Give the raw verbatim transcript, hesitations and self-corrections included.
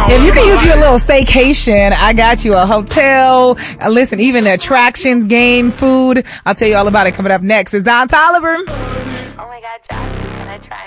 If you can use your little staycation, I got you a hotel. Uh, listen, even attractions, game, food. I'll tell you all about it coming up next. It's Don Toliver. Oh my God, Josh, can I try